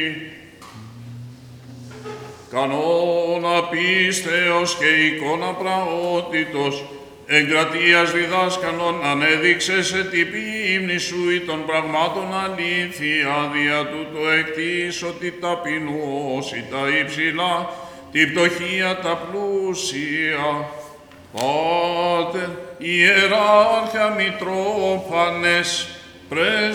Κανόνα πίστεως και εικόνα πραότητος, εγκρατείας διδάσκαλον ανέδειξε σε την ποίμνη σου ή των πραγμάτων αλήθεια, δια τούτο εκτίς ότι ταπεινώσει τα υψηλά, την πτωχία τα πλούσια. Πάτερ, Ιεράρχα Μητρόφανες,